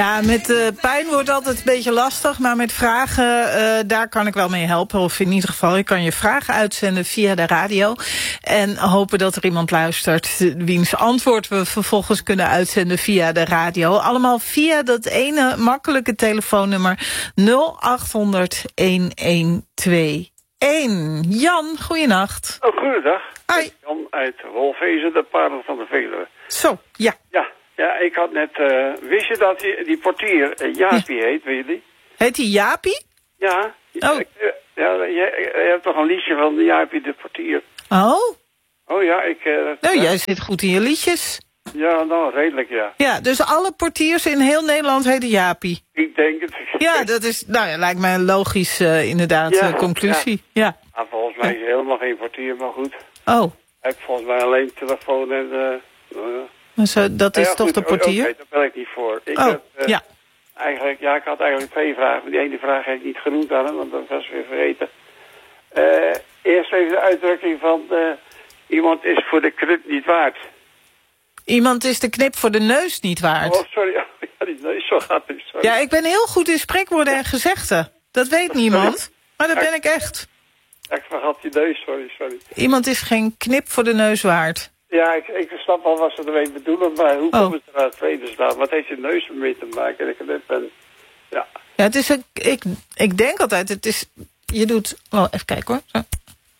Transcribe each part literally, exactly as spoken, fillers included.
Ja, met uh, pijn wordt altijd een beetje lastig, maar met vragen, uh, daar kan ik wel mee helpen. Of in ieder geval, ik kan je vragen uitzenden via de radio. En hopen dat er iemand luistert wiens antwoord we vervolgens kunnen uitzenden via de radio. Allemaal via dat ene makkelijke telefoonnummer nul acht honderd een een twee een. Jan, goeienacht. Oh, goeiedag. Hoi. Jan uit Wolfezen, de parel van de Veluwe. Zo, ja. Ja. Ja, ik had net... Uh, wist je dat die, die portier uh, Jaapie ja. heet, weet je die? Heet die Jaapie? Ja. Oh. Ik, uh, ja, je, je hebt toch een liedje van Jaapie de portier? Oh. Oh ja, ik... Uh, nou, uh, jij zit goed in je liedjes. Ja, nou, redelijk, ja. Ja, dus alle portiers in heel Nederland heten Jaapie? Ik denk het. Ja, dat is, nou ja, lijkt mij een logisch, uh, inderdaad, ja, uh, conclusie. Ja. Ja. Ah, volgens mij is er helemaal geen portier, maar goed. Oh. Ik heb volgens mij alleen telefoon en... Uh, uh, Dus, uh, dat is ja, toch goed, de portier? Oké, okay, daar ben ik niet voor. Ik oh, heb, uh, ja. Eigenlijk, ja, ik had eigenlijk twee vragen. Maar die ene vraag heb ik niet genoemd aan hem, want dat was weer vergeten. Uh, eerst even de uitdrukking van... Uh, iemand is voor de knip niet waard. Iemand is de knip voor de neus niet waard. Oh, sorry. Ja, die neus, zo gaat het. Sorry. Ja, ik ben heel goed in spreekwoorden en gezegden. Dat weet niemand. Maar dat ben ik echt. Ik vergat die neus, sorry, sorry. Iemand is geen knip voor de neus waard. Ja, ik, ik snap wel wat ze ermee bedoelen, maar hoe oh. komt het er aan het tweede staan? Wat heeft je neus ermee te maken? Ik knip en, ja. Ja, het is een, ik, ik denk altijd, het is, je doet, oh, even kijken hoor. Zo.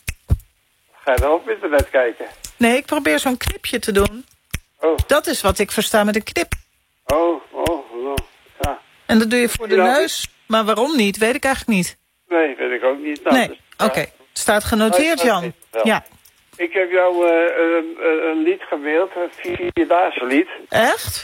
Ga je dan op internet kijken? Nee, ik probeer zo'n knipje te doen. Oh. Dat is wat ik versta met een knip. Oh, oh, oh, ja. En dat doe je voor de ja, neus, maar waarom niet, weet ik eigenlijk niet. Nee, weet ik ook niet. Nou, nee, dus, oké. Okay. Het staat genoteerd, Jan. Ja. Ik heb jou uh, uh, een lied gemaild, een vierdaagse lied. Echt?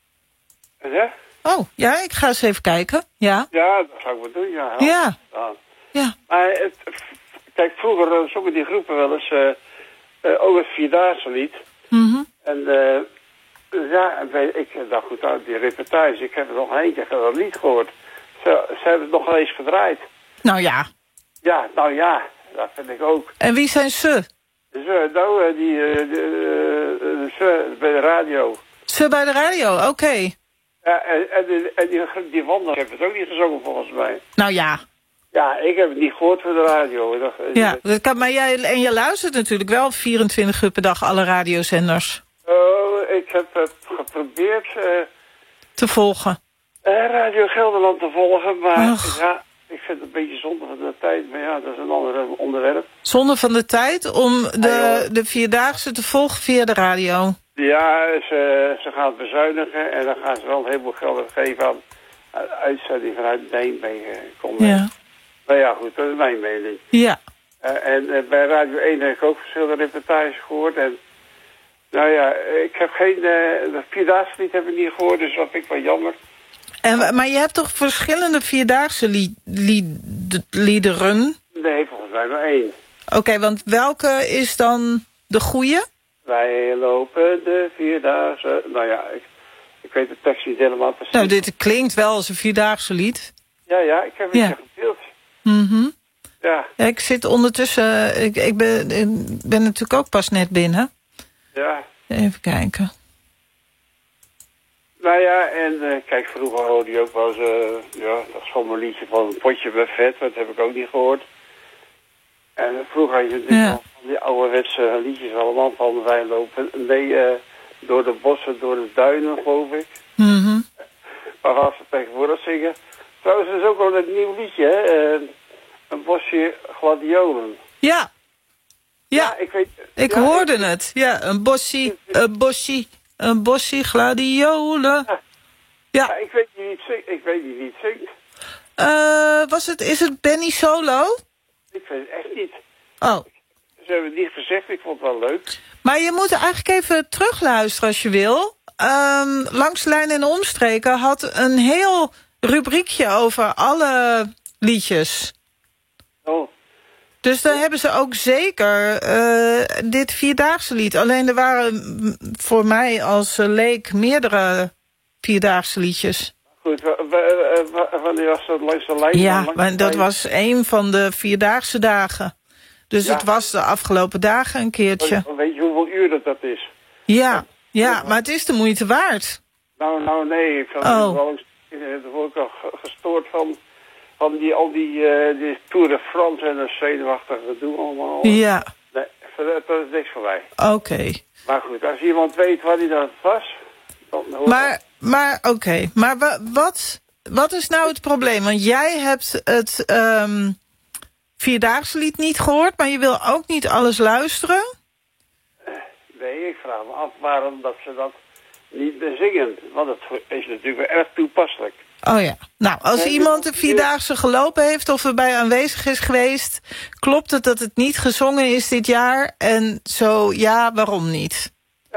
Ja? Oh, ja, ik ga eens even kijken. Ja, ja dat zou ik wel doen, ja. Ja. Ja. ja. Maar het, kijk, vroeger uh, zongen die groepen wel eens uh, uh, ook het vierdaagse lied. Mm-hmm. En uh, ja, ik dacht goed, nou, die reportage, ik heb er nog een keer dat lied gehoord. Ze, ze hebben het nog eens gedraaid. Nou ja. Ja, nou ja, dat vind ik ook. En wie zijn ze? Ze, nou, die, uh, de, uh, ze bij de radio. Ze bij de radio, oké. Okay. Ja, en, en, die, en die, die wandelaar heeft het ook niet gezongen volgens mij. Nou ja. Ja, ik heb het niet gehoord voor de radio. Dacht, ja, dat kan, maar jij, en je luistert natuurlijk wel vierentwintig uur per dag alle radiozenders. Oh, ik heb het geprobeerd... Uh, te volgen. Uh, Radio Gelderland te volgen, maar Och. ja... Ik vind het een beetje zonde van de tijd, maar ja, dat is een ander onderwerp. Zonde van de tijd om de, de Vierdaagse te volgen via de radio? Ja, ze, ze gaan bezuinigen en dan gaan ze wel een heleboel geld geven aan uitzending vanuit Nijmegen. Ja. Nou ja, goed, dat is mijn mening. Ja. Uh, en uh, bij Radio één heb ik ook verschillende reportages gehoord. En nou ja, ik heb geen... Uh, de Vierdaagse lied heb ik niet gehoord, dus dat vind ik wel jammer. En, maar je hebt toch verschillende Vierdaagse li li liederen? Nee, volgens mij maar één. Oké, okay, want welke is dan de goeie? Wij lopen de Vierdaagse... Nou ja, ik, ik weet de tekst niet helemaal precies. Nou, dit klinkt wel als een Vierdaagse lied. Ja, ja, ik heb het ja. ja gedeeld. Mm-hmm. Ja. Ja. Ik zit ondertussen... Ik, ik, ben, ik ben natuurlijk ook pas net binnen. Ja. Even kijken. Nou ja, en uh, kijk, vroeger hoorde je ook wel eens, uh, ja, dat schommelliedje van een potje met vet, dat heb ik ook niet gehoord. En vroeger had je natuurlijk ja. van die ouderwetse liedjes allemaal van wij lopen, nee, uh, door de bossen, door de duinen, geloof ik. Mm-hmm. Maar als ze tegenwoordig zingen. Trouwens, er is ook wel een nieuw liedje, hè, uh, een bosje gladiolen. Ja. Ja, ja ik, weet, ik ja, hoorde ik, het. Ja, een bossie, een bossie. Een bossie gladiolen. Ja. Ja. ja. Ik weet niet wie het zingt. Ik weet niet wie het zingt. Uh, was het, is het Benny Solo? Ik weet het echt niet. Oh. Ze hebben het niet gezegd. Ik vond het wel leuk. Maar je moet eigenlijk even terugluisteren als je wil. Um, Langs de Lijn en Omstreken had een heel rubriekje over alle liedjes. Oh. Dus dan hebben ze ook zeker uh, dit Vierdaagse lied. Alleen er waren voor mij als leek meerdere Vierdaagse liedjes. Goed, wanneer was dat langs de lijn? Ja, maar dat was een van de Vierdaagse dagen. Dus ja. Het was de afgelopen dagen een keertje. Weet je hoeveel uur dat, dat is? Ja, ja, maar het is de moeite waard. Nou, nou nee, ik zal oh. wel eens gehoord van, van die, al die, uh, die Tour de France en dat zenuwachtige gedoe allemaal. Ja. Nee, dat is niks voor mij. Oké. Okay. Maar goed, als iemand weet waar die dat was... Dan hoort maar, dat. maar oké, okay. maar wa, wat, wat is nou het probleem? Want jij hebt het um, Vierdaagse lied niet gehoord, maar je wil ook niet alles luisteren? Nee, ik vraag me af waarom dat ze dat niet bezingen. Want het is natuurlijk wel erg toepasselijk. Oh ja. Nou, als iemand de Vierdaagse gelopen heeft of erbij aanwezig is geweest, klopt het dat het niet gezongen is dit jaar? En zo, ja, waarom niet?